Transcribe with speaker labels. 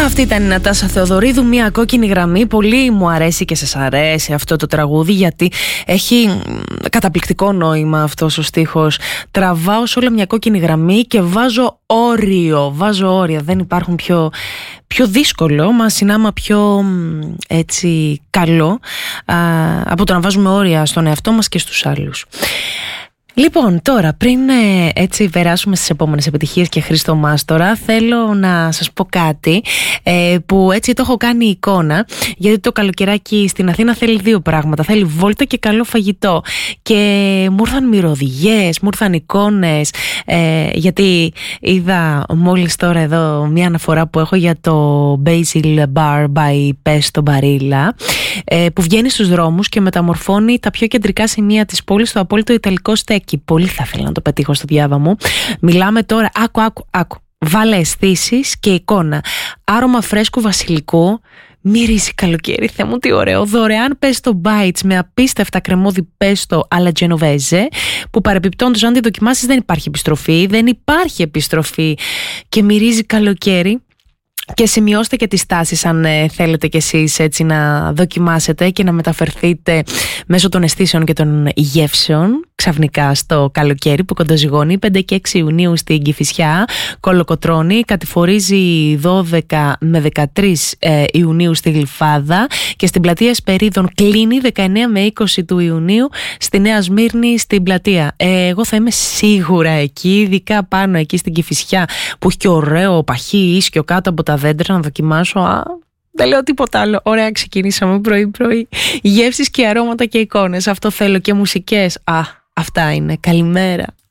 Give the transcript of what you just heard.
Speaker 1: Αυτή ήταν η Νατάσα Θεοδωρίδου, μια κόκκινη γραμμή. Πολύ μου αρέσει και σας αρέσει αυτό το τραγούδι, γιατί έχει καταπληκτικό νόημα αυτός ο στίχος. Τραβάω σε όλα μια κόκκινη γραμμή και βάζω όριο. Βάζω όρια. Δεν υπάρχουν πιο δύσκολο, μας συνάμα πιο έτσι καλό από το να βάζουμε όρια στον εαυτό μας και στους άλλους. Λοιπόν, τώρα πριν έτσι περάσουμε στις επόμενες επιτυχίες και Χρήστο Μάστορα, θέλω να σας πω κάτι που έτσι το έχω κάνει εικόνα, γιατί το καλοκαιράκι στην Αθήνα θέλει δύο πράγματα. Θέλει βόλτα και καλό φαγητό. Και μου ήρθαν μυρωδιές, μου ήρθαν εικόνες, γιατί είδα μόλις τώρα εδώ μια αναφορά που έχω για το Basil Bar by Pesto Barilla, που βγαίνει στους δρόμους και μεταμορφώνει τα πιο κεντρικά σημεία της πόλης στο απόλυτο ιταλικό στέκι. Πολύ θα ήθελα να το πετύχω στο διάβα μου. Μιλάμε τώρα, άκου. Βάλε αισθήσεις και εικόνα. Άρωμα φρέσκου βασιλικού. Μυρίζει καλοκαίρι, Θεέ μου τι ωραίο. Δωρεάν pesto bites με απίστευτα κρεμμώδη pesto alla genovese, που παρεπιπτόντως αν τη δοκιμάσεις δεν υπάρχει επιστροφή και μυρίζει καλοκαίρι. Και σημειώστε και τις τάσεις αν θέλετε κι εσείς έτσι να δοκιμάσετε και να μεταφερθείτε μέσω των αισθήσεων και των γεύσεων ξαφνικά στο καλοκαίρι που κοντοζυγώνει. 5 και 6 Ιουνίου στην Κηφισιά κολοκοτρώνει, κατηφορίζει 12 με 13 Ιουνίου στη Γλυφάδα και στην πλατεία Εσπερίδων κλείνει 19 με 20 του Ιουνίου στη Νέα Σμύρνη στην πλατεία. Εγώ θα είμαι σίγουρα εκεί, ειδικά πάνω εκεί στην Κηφισιά που έχει και ωραίο παχύ ίσιο κάτω από τα δέντρα, να δοκιμάσω. Δεν λέω τίποτα άλλο. Ωραία, ξεκινήσαμε πρωί-πρωί. Γεύσεις και αρώματα και εικόνες. Αυτό θέλω, και μουσικές. Αυτά είναι. Καλημέρα.